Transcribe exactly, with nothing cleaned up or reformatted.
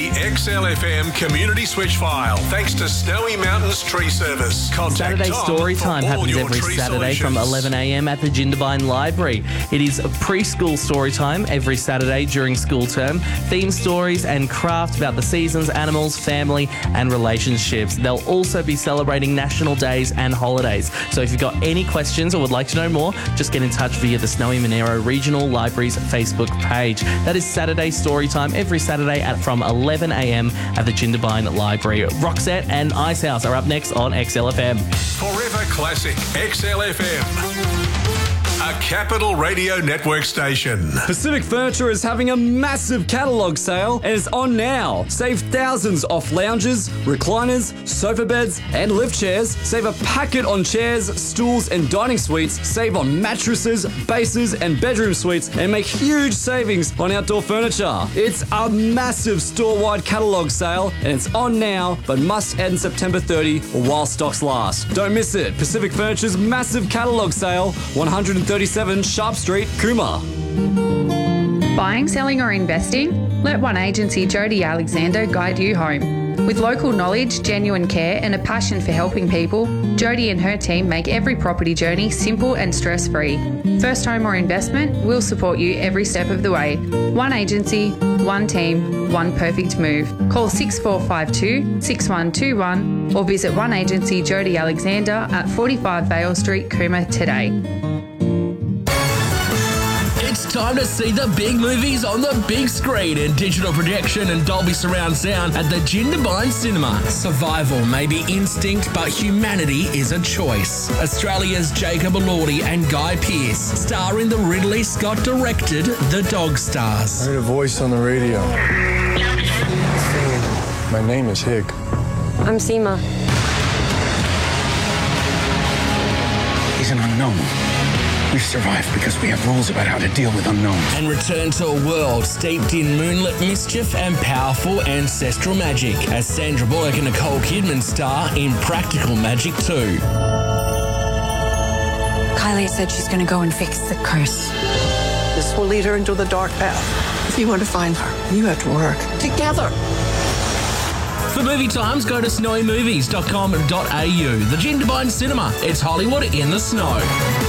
The X L F M Community Switch File, thanks to Snowy Mountains Tree Service. Contact Saturday Tom Story for Time all happens your every tree Saturday solutions. from eleven a m at the Jindabyne Library. It is a preschool story time every Saturday during school term. Theme stories and craft about the seasons, animals, family and relationships. They'll also be celebrating national days and holidays. So if you've got any questions or would like to know more, just get in touch via the Snowy Monero Regional Library's Facebook page. That is Saturday Story Time every Saturday at from eleven a m at the Jindabyne Library. Roxette and Icehouse are up next on X L F M. Forever Classic X L F M, a Capital Radio Network station. Pacific Furniture is having a massive catalogue sale and it's on now. Save thousands off lounges, recliners, sofa beds and lift chairs. Save a packet on chairs, stools and dining suites. Save on mattresses, bases and bedroom suites and make huge savings on outdoor furniture. It's a massive store-wide catalogue sale and it's on now but must end September thirtieth while stocks last. Don't miss it. Pacific Furniture's massive catalogue sale, one thirty-seven Sharp Street, Cooma. Buying, selling or investing? Let One Agency Jody Alexander guide you home. With local knowledge, genuine care and a passion for helping people, Jody and her team make every property journey simple and stress-free. First home or investment, we'll support you every step of the way. One agency, one team, one perfect move. Call six four five two, six one two one or visit One Agency Jody Alexander at forty-five Vale Street, Cooma today. It's time to see the big movies on the big screen in digital projection and Dolby surround sound at the Jindabyne Cinema. Survival may be instinct, but humanity is a choice. Australia's Jacob Elordi and Guy Pearce star in the Ridley Scott-directed The Dog Stars. I heard a voice on the radio. My name is Hig. I'm Seema. He's an unknown. We've survived because we have rules about how to deal with unknowns. And return to a world steeped in moonlit mischief and powerful ancestral magic as Sandra Bullock and Nicole Kidman star in Practical Magic two. Kylie said she's going to go and fix the curse. This will lead her into the dark path. If you want to find her, you have to work together. For movie times, go to snowy movies dot com dot a u. The Jindabyne Cinema. It's Hollywood in the snow.